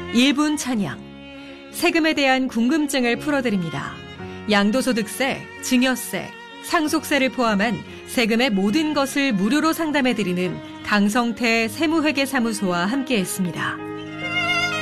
1분 찬양. 세금에 대한 궁금증을 풀어드립니다. 양도소득세, 증여세, 상속세를 포함한 세금의 모든 것을 무료로 상담해드리는 강성태 세무회계사무소와 함께했습니다.